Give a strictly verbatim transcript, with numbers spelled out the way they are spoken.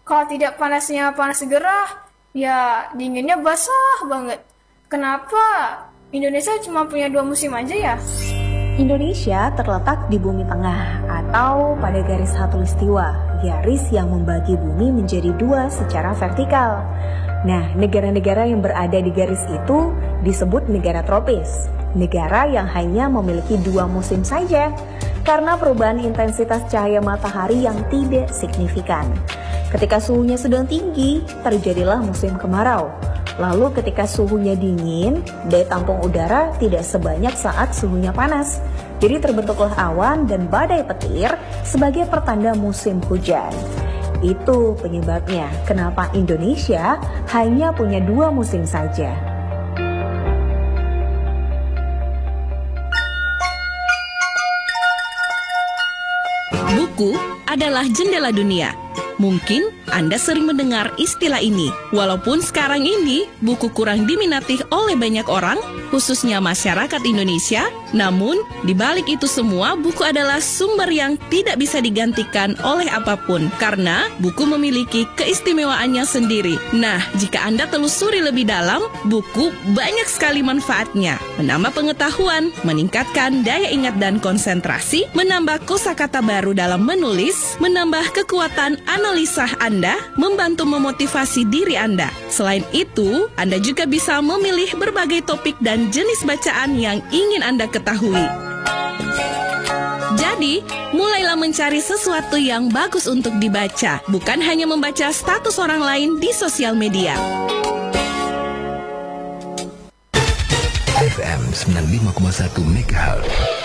Kalau tidak panasnya panas gerah, ya dinginnya basah banget. Kenapa Indonesia cuma punya dua musim aja ya? Indonesia terletak di bumi tengah atau pada garis khatulistiwa, garis yang membagi bumi menjadi dua secara vertikal. Nah, negara-negara yang berada di garis itu disebut negara tropis, negara yang hanya memiliki dua musim saja karena perubahan intensitas cahaya matahari yang tidak signifikan. Ketika suhunya sedang tinggi, terjadilah musim kemarau. Lalu ketika suhunya dingin, daya tampung udara tidak sebanyak saat suhunya panas. Jadi terbentuklah awan dan badai petir sebagai pertanda musim hujan. Itu penyebabnya kenapa Indonesia hanya punya dua musim saja. Buku adalah jendela dunia. Mungkin Anda sering mendengar istilah ini. Walaupun sekarang ini buku kurang diminati oleh banyak orang, khususnya masyarakat Indonesia, namun di balik itu semua buku adalah sumber yang tidak bisa digantikan oleh apapun karena buku memiliki keistimewaannya sendiri. Nah, jika Anda telusuri lebih dalam, buku banyak sekali manfaatnya. Menambah pengetahuan, meningkatkan daya ingat dan konsentrasi, menambah kosakata baru dalam menulis, menambah kekuatan analisa Anda, membantu memotivasi diri Anda. Selain itu, Anda juga bisa memilih berbagai topik dan jenis bacaan yang ingin Anda ketahui. Jadi, mulailah mencari sesuatu yang bagus untuk dibaca, bukan hanya membaca status orang lain di sosial media. F M sembilan puluh lima koma satu MHz